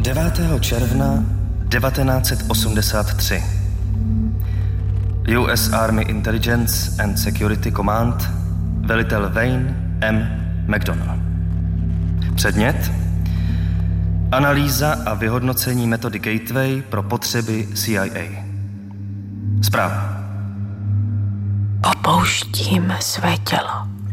9. června 1983. US Army Intelligence and Security Command, velitel Wayne M. McDonnell. Předmět: analýza a vyhodnocení metody Gateway pro potřeby CIA. Zpráva: opouštím své tělo.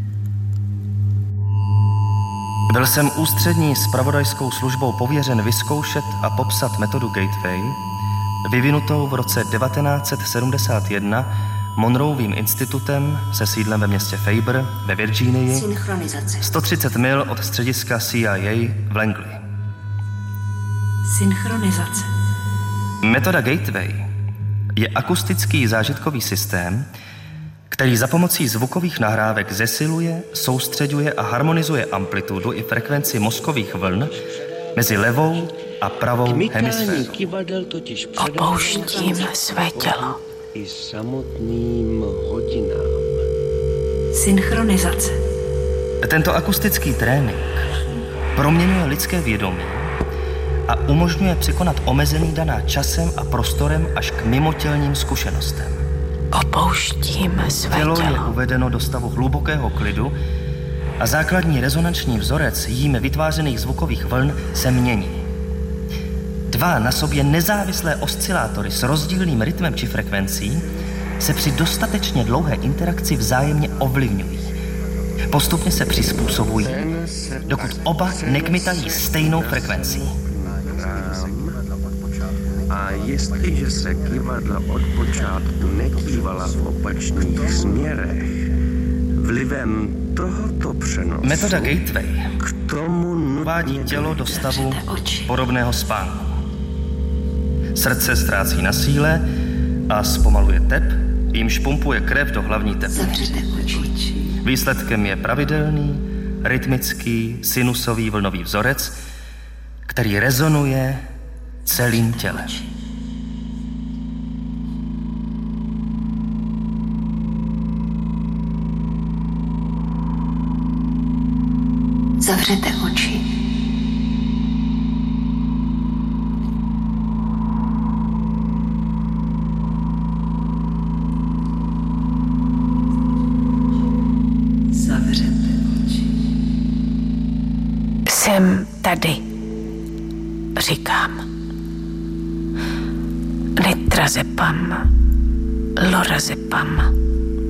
Byl jsem ústřední zpravodajskou službou pověřen vyzkoušet a popsat metodu Gateway, vyvinutou v roce 1971 Monroevým institutem se sídlem ve městě Faber ve Virginii, 130 mil od střediska CIA v Langley. Synchronizace. Metoda Gateway je akustický zážitkový systém, který za pomocí zvukových nahrávek zesiluje, soustřeďuje a harmonizuje amplitudu i frekvenci mozkových vln mezi levou a pravou hemisférou. Opouštím své tělo. I samotným hodinám. Synchronizace. Tento akustický trénink proměňuje lidské vědomí a umožňuje překonat omezení daná časem a prostorem až k mimotělním zkušenostem. Opouštím své Tělo je tělo. uvedeno do stavu hlubokého klidu a základní rezonanční vzorec jím vytvářených zvukových vln se mění. Dva na sobě nezávislé oscilátory s rozdílným rytmem či frekvencí se při dostatečně dlouhé interakci vzájemně ovlivňují. Postupně se přizpůsobují, dokud oba nekmitají stejnou frekvencí. A jestliže se kývadla od počátku nekývala v opačných směrech, vlivem tohoto přenosu Metoda Gateway k tomu uvádí tělo do stavu podobného spánku. Srdce ztrácí na síle a zpomaluje tep, jímž pumpuje krev do hlavní tepny. Výsledkem je pravidelný, rytmický, sinusový vlnový vzorec, který rezonuje celým tělem. Zavřete oči. Zavřete oči. Jsem tady, říkám. Nitrazepam, lorazepam.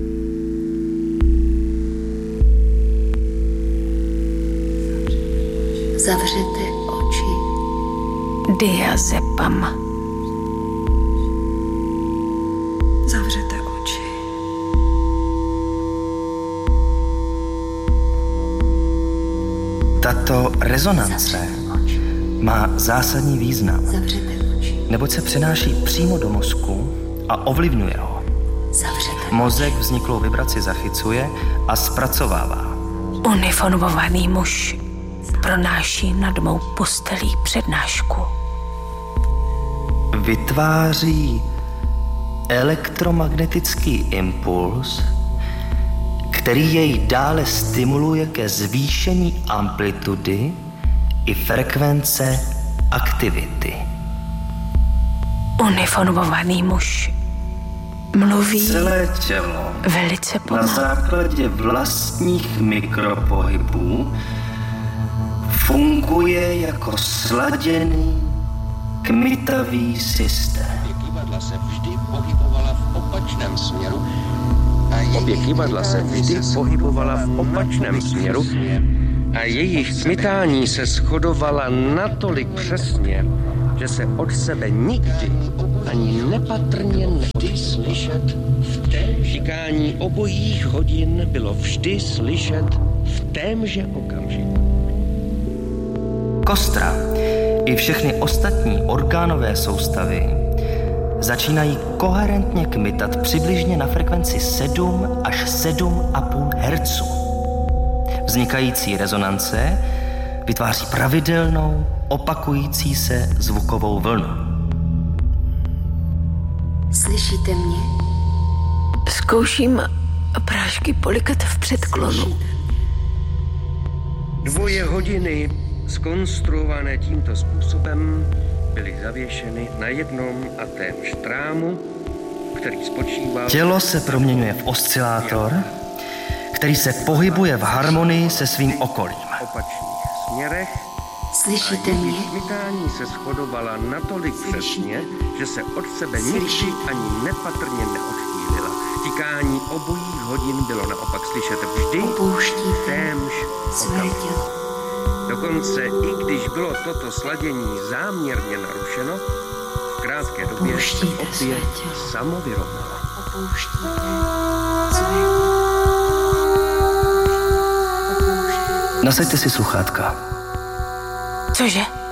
Zavřete oči. Diazepam. Zavřete oči. Tato rezonance má zásadní význam, Zavřete oči. neboť se přenáší přímo do mozku a ovlivňuje ho. Zavřete. Mozek vzniklou vibraci zachycuje a zpracovává. Uniformovaný muž pronáší nad mou postelí přednášku. Vytváří elektromagnetický impuls, který jej dále stimuluje ke zvýšení amplitudy i frekvence aktivity. Uniformovaný muž mluví Celé tělo velice na pomalu. základě vlastních mikropohybů funguje jako sladěný kmitavý systém. kývadla se vždy pohybovala v opačném směru a jejich kmitání se shodovala natolik přesně, že se od sebe nikdy ani nepatrně nevždy slyšet. Tikání obojích hodin bylo vždy slyšet v témže okamžiku. Kostra i všechny ostatní orgánové soustavy začínají koherentně kmitat přibližně na frekvenci 7 až 7,5 Hz. Vznikající rezonance vytváří pravidelnou, opakující se zvukovou vlnu. Slyšíte mě? Zkouším prášky polikat v předklonu. 2 hodiny zkonstruované tímto způsobem, byly zavěšeny na jednom a témž trámu, který spočíval... Tělo se proměňuje v oscilátor, který se pohybuje v harmonii se svým okolím. V opačných směrech. Slyšíte a mě? její smytání se shodovala natolik přesně, že se od sebe nikdy ani nepatrně neodchýlila. Tikání obojích hodin bylo naopak slyšet vždy v témž své okamžiku. tělo. Dokonce i když bylo toto sladění záměrně narušeno, v krátké době se Opouštíte opět své tělo. samo vyrovnalo. Opouštíte své tělo. Nasaďte si sluchátka. Cože?